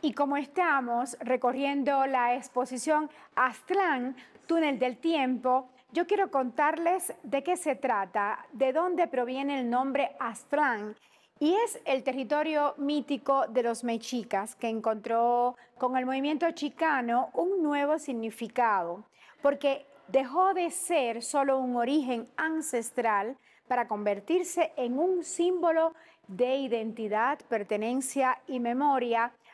Y como estamos recorriendo la exposición Aztlán, Túnel del Tiempo, yo quiero contarles de qué se trata, de dónde proviene el nombre Aztlán. Y es el territorio mítico de los mexicas que encontró con el movimiento chicano un nuevo significado, porque dejó de ser solo un origen ancestral para convertirse en un símbolo de identidad, pertenencia y memoria